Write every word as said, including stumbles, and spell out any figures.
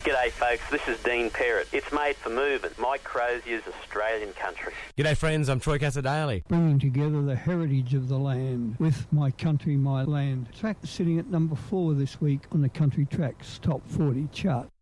G'day folks, this is Dean Perrott. It's made for moving. Mike Crozier's Australian Country. G'day friends, I'm Troy Casadale. Bringing together the heritage of the land with My Country, My Land. Track sitting at number four this week on the Country Tracks Top forty chart.